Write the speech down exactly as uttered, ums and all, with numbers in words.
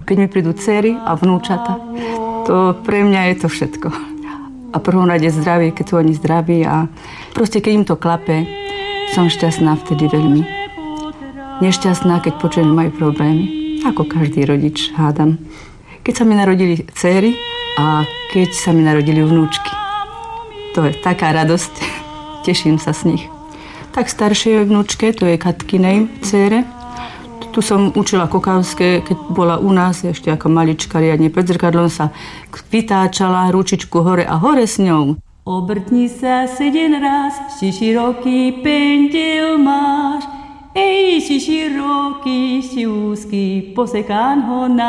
Keď mi prídu dcery a vnúčata, to pre mňa je to všetko. A prvom rade zdravie, keď sú oni zdraví a proste keď im to klape, som šťastná vtedy veľmi. Nešťastná, keď počujem, majú problémy. Ako každý rodič, hádam. Keď sa mi narodili dcery a keď sa mi narodili vnúčky. To je taká radosť. Teším sa z nich. Tak staršej vnúčke, to je Katkinej dcére. Tu som učila kokavské, keď bola u nás ešte ako malička riadne. Pred zrkadlom sa vytáčala ručičku hore a hore s ňou. Obrtni sa sedem raz, či široký pentel máš. Ej, či široký, či úzky, posekán ho na